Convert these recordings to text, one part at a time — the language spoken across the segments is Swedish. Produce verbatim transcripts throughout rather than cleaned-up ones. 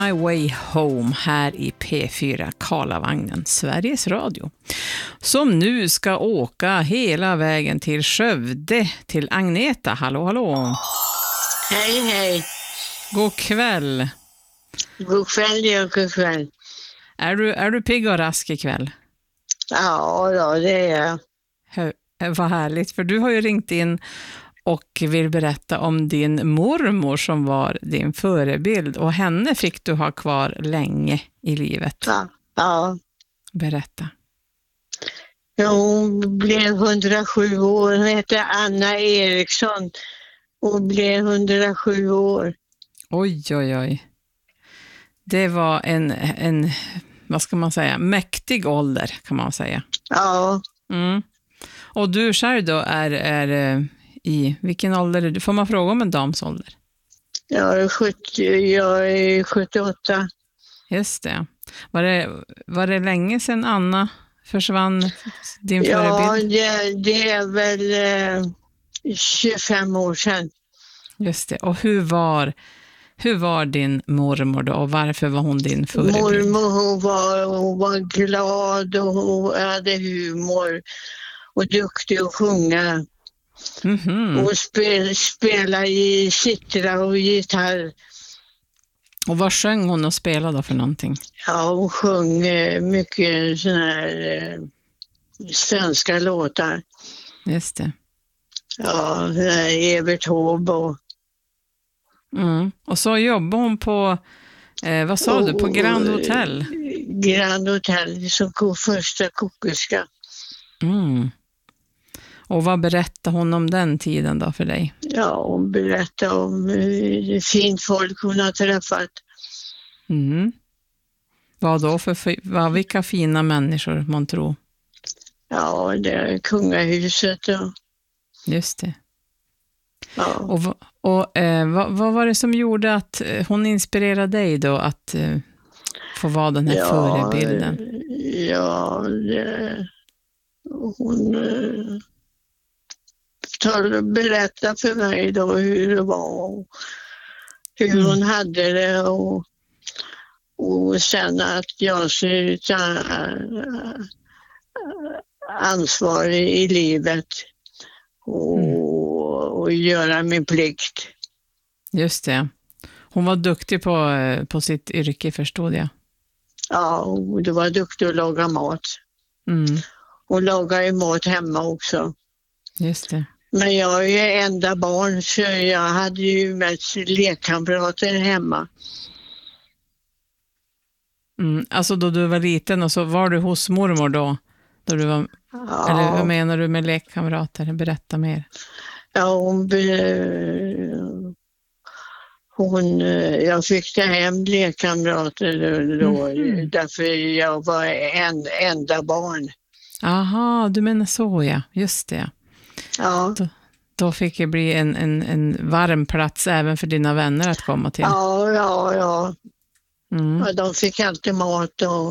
My Way Home här i P fyra Karlavagnen, Sveriges Radio, som nu ska åka hela vägen till Skövde till Agneta. Hallå, hallå. Hej, hej. God kväll. God kväll, ja, god kväll. Är du, är du pigg och rask ikväll? Ja, ja, det är jag. Hö, vad härligt, för du har ju ringt in och vill berätta om din mormor som var din förebild, och henne fick du ha kvar länge i livet. Ja, ja. Berätta. Ja, hon blev hundrasju år. Hon hette Anna Eriksson och blev hundrasju år. Oj, oj, oj. Det var en, en, vad ska man säga, mäktig ålder kan man säga. Ja. Mm. Och du själv då är, är i vilken ålder är du? Får man fråga om en dams ålder? Jag är, sjuttio, jag är sjuttioåtta. Just det. Var det, var det länge sedan Anna försvann, din förebild? Ja, det, det är väl eh, tjugofem år sedan. Just det. Och hur var, hur var din mormor då, och varför var hon din förebild? Mormor, hon var, hon var glad och hon hade humor och duktig att sjunga. Mm-hmm. Och spel, spela i citra och gitarr. Och vad sjöng hon och spelade då för någonting? Ja, hon sjöng eh, mycket såna här eh, svenska låtar. Just det. Ja, Evert Taube och... Mm. Och så jobbade hon på, eh, vad sa och, du, på Grand Hotel? Grand Hotel som kom första kokerska. Mm. Och vad berättade hon om den tiden då för dig? Ja, hon berättade om hur fint folk hon har träffat. Mm. Vad då för, vad, vilka fina människor man tror? Ja, det är kungahuset. Och... Just det. Ja. Och, och eh, vad, vad var det som gjorde att hon inspirerade dig då att eh, få vara den här ja, förebilden? Ja, det, hon... Eh... berätta för mig då hur det var och hur mm. hon hade det och, och sen att jag skulle ta ansvar i livet och, mm. och göra min plikt. Just det. Hon var duktig på, på sitt yrke, förstod jag. Ja, och du var duktig att laga mat. Mm. Hon lagade ju mat hemma också. Just det. Men jag är ju enda barn så jag hade ju mest lekkamrater hemma. Mm, alltså då du var liten och så var du hos mormor då? då du var, ja. Eller vad menar du med lekkamrater? Berätta mer. Ja, hon... hon jag fick ta hem lekkamrater då, mm. därför jag var en, enda barn. Aha, du menar så, ja. Just det. Ja. Då, då fick det bli en, en, en varm plats även för dina vänner att komma till. Ja, ja, ja. Mm. ja de fick alltid mat och,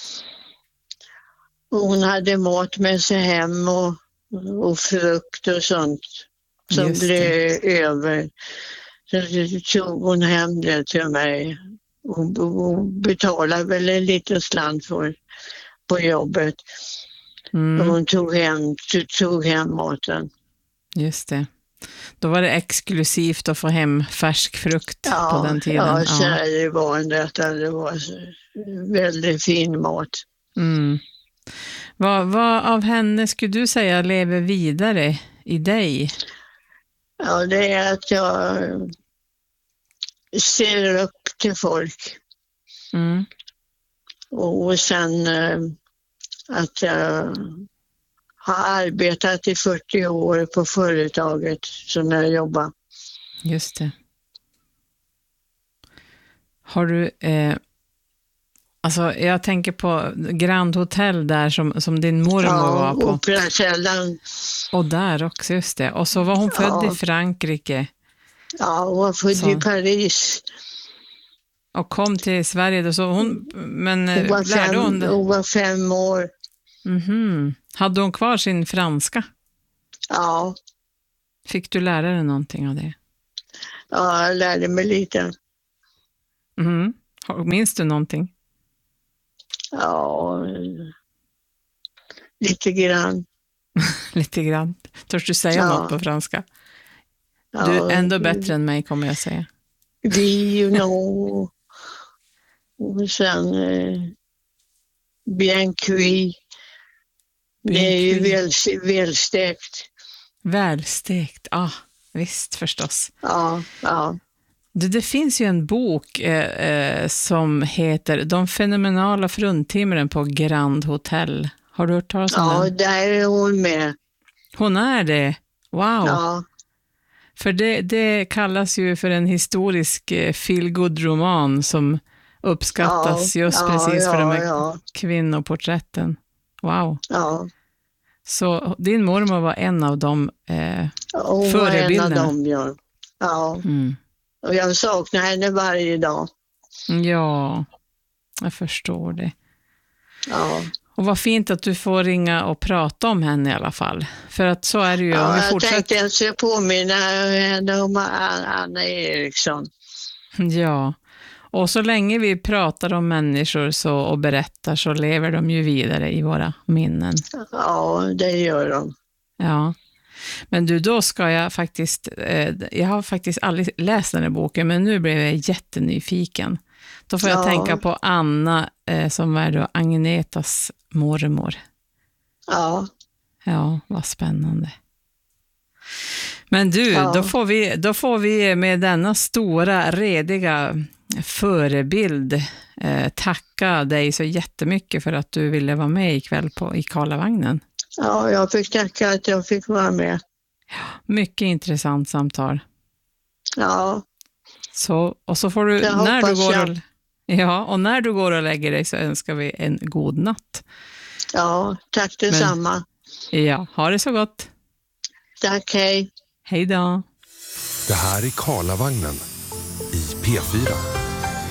och hon hade mat med sig hem och, och frukt och sånt som Just blev det. över. Så tog hon hem det till mig och, och betalade väl en liten slant för på jobbet. Mm. Hon tog hem, tog hem maten. Just det. Då var det exklusivt att få hem färsk frukt ja, på den tiden. Ja, så ja. Det var det. Det var väldigt fin mat. Mm. Vad, vad av henne skulle du säga lever vidare i dig? Ja, det är att jag ser upp till folk. Mm. Och sen att jag har arbetat i fyrtio år på företaget som jag jobbar. Just det. Har du, eh, alltså jag tänker på Grand Hotel där som, som din mormor ja, var på. Operakällan. Och där också, just det. Och så var hon född ja. i Frankrike. Ja, hon var född så. I Paris. Och kom till Sverige då, så hon, men hon var, lärde fem, hon det? Hon var fem år. Mm-hmm. Hade hon kvar sin franska? Ja. Fick du lära dig någonting av det? Ja, jag lärde mig lite. Mm. Minns du någonting? Ja, lite grann. Lite grann. Törs du säga Ja. något på franska? Ja, Du är ändå bättre än mig, kommer jag säga. Vi, you know. Och sen eh, bien cuit. Det är ju väl, välstekt. Välstekt, ja, ah, visst förstås. Ja, ja. Det, det finns ju en bok eh, eh, som heter De fenomenala fruntimren på Grand Hotel. Har du hört talas om Ja, den? där är hon med. Hon är det? Wow! Ja, För det, det kallas ju för en historisk eh, feel-good-roman som uppskattas ja, just ja, precis ja, för de här ja, kvinnoporträtten. Wow! ja. Så din mormor var en av de eh, Hon var en av förebilderna. dem, ja. Ja, Mm. och jag saknar henne varje dag. Ja, jag förstår det. Ja, Och vad fint att du får ringa och prata om henne i alla fall. För att så är det ju. Om ja vi jag fortsätter... tänkte jag skulle påminna henne om Anna Eriksson. Ja, och så länge vi pratar om människor så, och berättar så lever de ju vidare i våra minnen. Ja, det gör de. Ja, men du, då ska jag faktiskt, eh, jag har faktiskt aldrig läst den här boken, men nu blev jag jättenyfiken. Då får jag Ja. tänka på Anna eh, som är då Agnetas mormor. Ja, Ja, vad spännande. Men du, Ja. då, får vi, då får vi med denna stora, rediga förebild eh, tacka dig så jättemycket för att du ville vara med ikväll på, i Karlavagnen. ja, jag fick tacka att jag fick vara med. Mycket intressant samtal. Ja, Så, och så får du, Det när du hoppas går jag. och, ja, och när du går och lägger dig så önskar vi en god natt. ja, tack detsamma. Ja, ha det så gott. Tack, hej. Hej då. Det här är Karlavagnen i P fyra.